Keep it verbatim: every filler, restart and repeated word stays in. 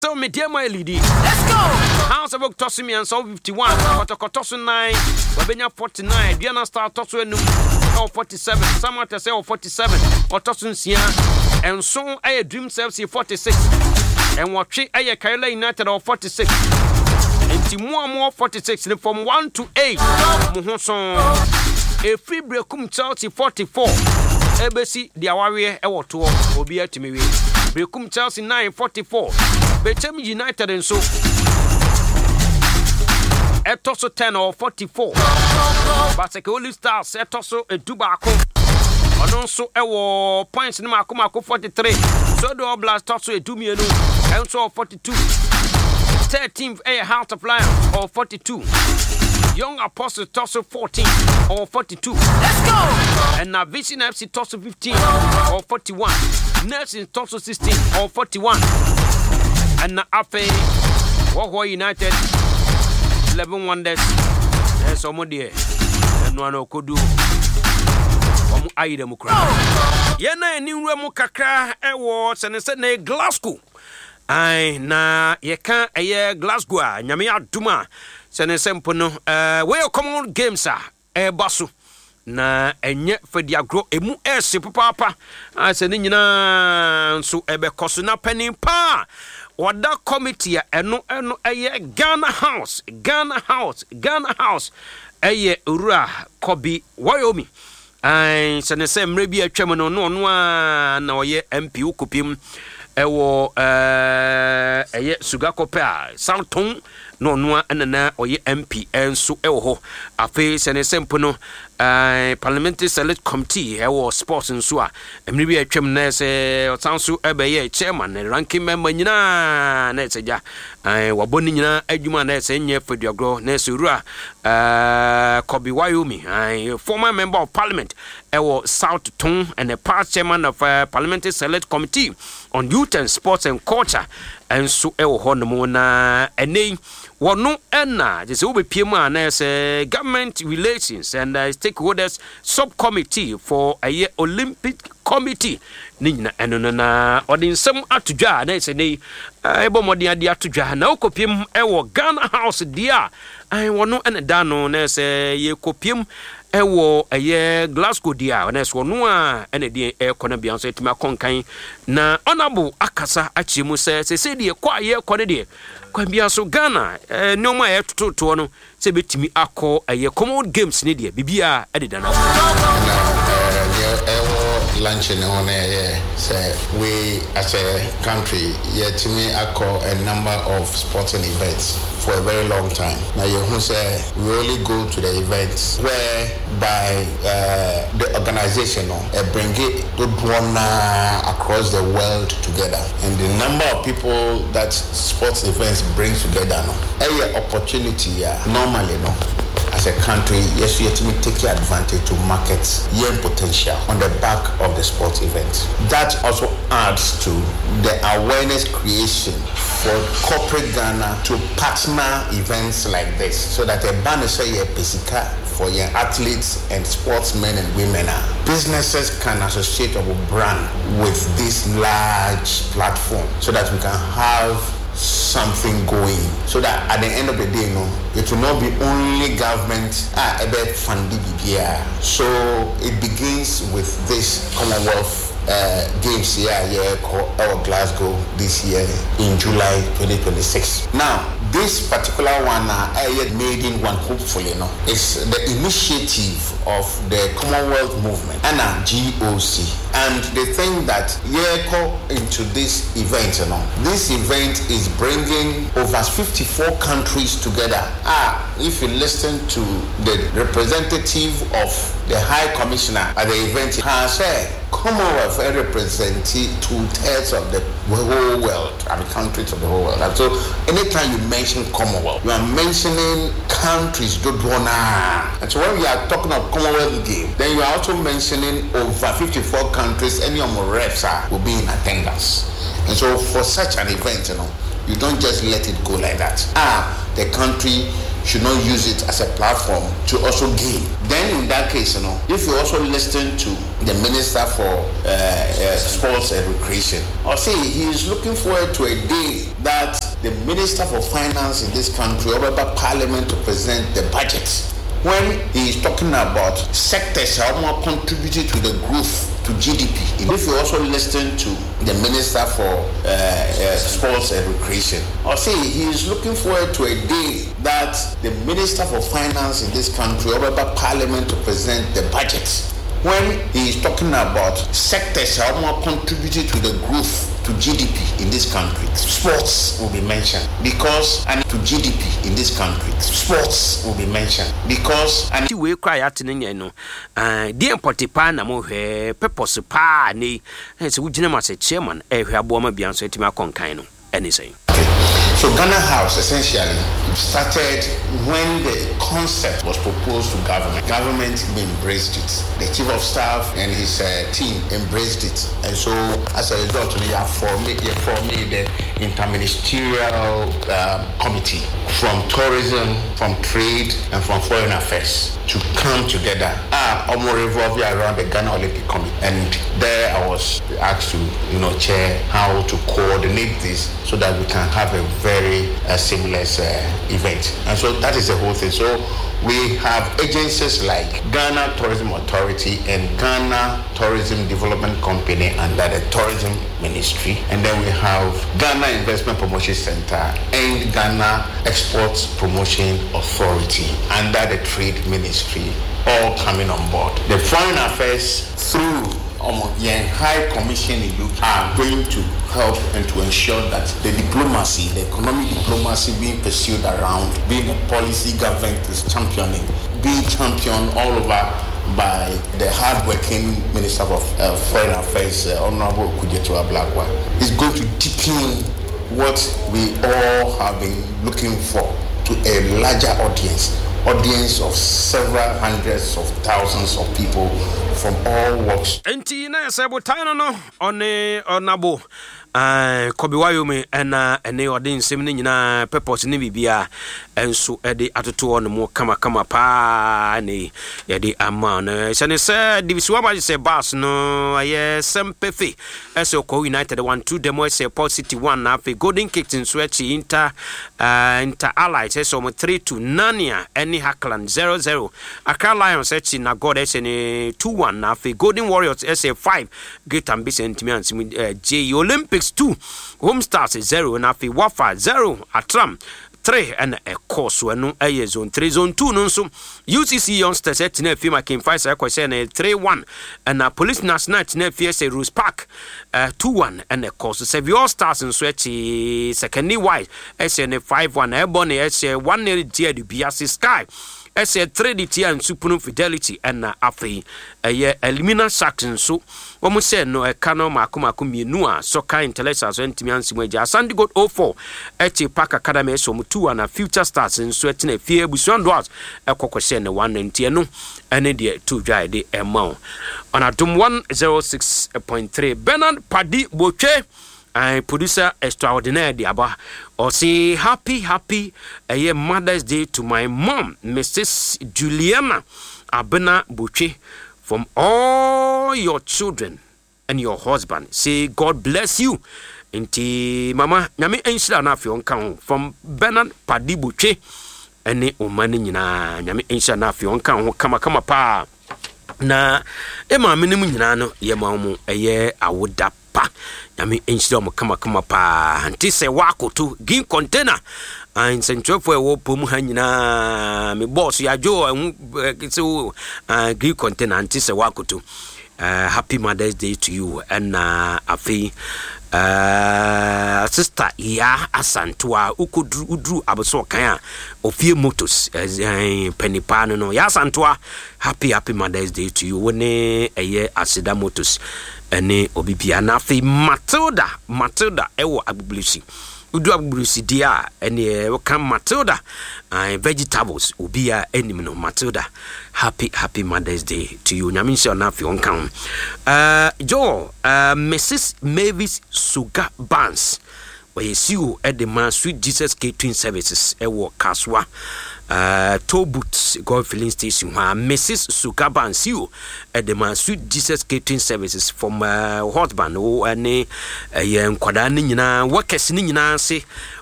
So me dear my lady. Let's go. House of Tossimi and so fifty-one. Kotokotosu nine. Wabenya forty-nine. Diana Star Tosu enu. Oh forty-seven. Someone to say oh forty-seven. Or Tosun Sia. And so I dream self see forty-six. And what she I Kaila United or forty-six. And Timua more forty-six. From one to eight. Muhoson. A free breakum Chelsea forty-four. Ebesi the warrior ewo to obi atimi we. Breakum Chelsea nine forty-four. Bechem United and so Etoso ten or forty-four. But Holy Stars Etoso a Dubako. Odonso ewo points ni mako mako forty-three. So do Oblast Toso a Dumienu and so forty-two. thirteenth a House of Lion or forty-two. Young Apostle Tosso fourteen or forty-two. Let's go. And now Vision F C Tosso fifteen or forty-one. Nelson Tosso sixteen or forty-one. And now Afe Woho United eleven wonders. There's some dear. And one of Kodu. Omu Aida Mukra. Yena ni Remo Kakra Awards and it's a Glasgow. Ay na yeka eye Glasgow nyame aduma sene sempo no eh we common games a e baso na enye fadiagro emu ese papa asene nyina nso ebe koso na pani pa wada committee eno eno eye Ghana House Ghana House Ghana House eye ura Kobi Wayomi ay sene semre bi atwam no no no na oye M P ukopim ewo eh eye Sugakope a Santon no no anana oye M P enso ewo ho afi sene sempo no eh parliamentary select committee ewo sports nso a emri bi atwam na se otanso ebeye chairman ranking member nyina na eseja eh waboni nyina adwuma na ese nye faduagro na esura eh Kobi Wayomi eh former member of parliament ewo South Ton and the past chairman of uh, parliamentary select committee on youth and sports and culture and so ewo hono na ene wono ena just obe piema na say government relations and uh, stakeholders subcommittee for a year Olympic committee ninyina eno na odinsem atudwa na say nei ebo modi ade atudwa na okopiem ewo Ghana House dia ai wono ena da no na say ye kopiem ewo eye Glasgow dia na so no a ene die e kona bia so etima konkan na honorable akasa achimu se se se die kwa ye kone die kwa bia so Ghana eh no ma e tototo no se betimi akọ eye common games ne die bibia ededa na lunch in on air say we as a country yet me acco a number of sporting events for a very long time. Now you who say we only go to the events where by uh, the organization uh, bring it to one across the world together, and the number of people that sports events bring together no a opportunity uh, normally no as a country, yes, we have to take advantage to market young potential on the back of the sports event. That also adds to the awareness creation for corporate Ghana to partner events like this, so that a banner say a pesika for young athletes and sportsmen and women. Businesses can associate our brand with this large platform, so that we can have something going, so that at the end of the day, no, it will not be only government ah about funding B B R. So it begins with this Commonwealth uh, Games here, yeah, called our Glasgow this year in July twenty twenty-six. Now, this particular one, uh, I had made in one hopefully, no, is the initiative of the Commonwealth movement, A N A G O C, and they think that yeah, go into this event, you know, this event is bringing over fifty-four countries together. Ah, if you listen to the representative of the High Commissioner at the event, he said Commonwealth represents two-thirds of the whole world, I mean countries of the whole world. And so anytime you mention Commonwealth, you are mentioning countries, and so when we are talking of Commonwealth game, then you are also mentioning over fifty-four countries, any of the reps are, will be in attendance. And so for such an event, you know, you don't just let it go like that. Ah, the country should not use it as a platform to also gain. Then in that case, you know, if you also listen to the Minister for uh, uh, Sports and Recreation, or say he is looking forward to a day that the Minister for Finance in this country or about Parliament to present the budget. When he is talking about sectors that are more contributing to the growth to G D P. If you also listen to the Minister for uh, uh, Sports and Recreation, or say he is looking forward to a day that the Minister for Finance in this country or about Parliament to present the budget. When he is talking about sectors that are more contributing to the growth to G D P in this country, sports will be mentioned because and to G D P in this country, sports will be mentioned because and we cry at no uh the import pa na mo hwe purpose pa ni so wugina ma se chairman e hwe aboma bia so etima konkan no anything. So Ghana House essentially started when the concept was proposed to government. Government embraced it. The chief of staff and his uh, team embraced it. And so as a result, we have formed, formed the interministerial uh, committee from tourism, from trade, and from foreign affairs to come together. Ah, almost revolving around the Ghana Olympic Committee. And there I was asked to, you know, chair how to coordinate this so that we can have a very uh, seamless uh, event. And so that is the whole thing. So we have agencies like Ghana Tourism Authority and Ghana Tourism Development Company under the Tourism Ministry. And then we have Ghana Investment Promotion Center and Ghana Exports Promotion Authority under the Trade Ministry, all coming on board. The Foreign Affairs through Um, the High Commission in U K are going to help and to ensure that the diplomacy, the economic diplomacy being pursued around, being a policy government is championing, being championed all over by the hard-working Minister of uh, Foreign Affairs, uh, Honorable Kujetua Blakwa, is going to deepen what we all have been looking for to a larger audience. Audience of several hundreds of thousands of people from all walks. Enti na sebo tano no one onabo uh kobiwayo me na ene ode nsem ni nyina purpose ni bibia enso ede atoto on mo kama kama pa ne yede ama no se ne se divisiwa ba se bas no aye sempefe eso ko United one two demo se Port City one na fe Golden Kitten Switch Inter uh Inter Allied so mo three to Nania any Hackland zero zero Accra Lions echi na God ese ne two one na fe Golden Warriors ese five Great Ambition Timi Ansim J Olympics two Home Stars zero na fe Wafa zero Atram three and a course when a zone three zone two no so U C C youngsters at na fima King five say question three one and a Police National na fie say Rose Park uh two one and a course Severe Stars and Switch secondly wide S N five one Ebony S one near the Biasi Sky S three D T and Supernal Fidelity and afi a Elimina Saxon so when we say no a cano makuma kuminua soccer intellectuals and Timiansi Waja Sandy Gold oh four Echi Park Academy so two and a Future Stars in sweating a fear busuan doors a cocosen one and tiano and a two dry the amount on a dum one zero six point three Bernard Paddy Boche. I producer extraordinaire diaba or say happy happy a year Mother's Day to my mom Missus Juliana Abena Buche from all your children and your husband. Say God bless you. Inti mama nyame enshira na afio nka from Bernard Paddy Buche ene omani nyina nyame enshira na afio nka ho kama kama pa na e ma menimu nyina no ye ma mu eye awoda pa nyame enshira mo kama kama pa anti se wakoto gin container an sentrofo e wo pom ha nyina me boss ya jo so green container anti se wakoto. Uh, happy Mother's Day to you and uh, afi uh, sister ya asantua ukudru udru abeso kan ofie motors uh, penipano no ya asantua happy happy Mother's Day to you wone eye asida motors ene obibia na afi Matilda Matilda ewo agbulusi udu agbulusi dia ene welcome Matilda uh, vegetables ubia enim no Matilda happy happy Mother's Day to you nyame nse na afi onkan uh jo uh, Missus Mavis Sugar Barnes we see you at the man Sweet Jesus Catering Services ewo Kaswa uh, Tobut God filling station where Missus Sukaba and Sio at the man Sweet Jesus Catering Services from uh, Hotban or any uh, Kwadani, workers in say